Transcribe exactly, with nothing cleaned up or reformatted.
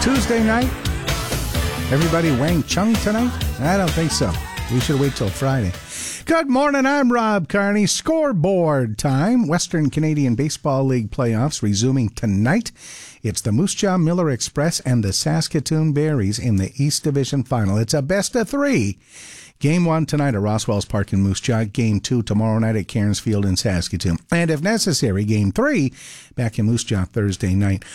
Tuesday night? Everybody Wang Chung tonight? I don't think so. We should wait till Friday. Good morning, I'm Rob Carney. Scoreboard time. Western Canadian Baseball League playoffs resuming tonight. It's the Moose Jaw Miller Express and the Saskatoon Berries in the East Division Final. It's a best of three. Game one tonight at Roswells Park in Moose Jaw. Game two tomorrow night at Cairns Field in Saskatoon. And if necessary, game three back in Moose Jaw Thursday night.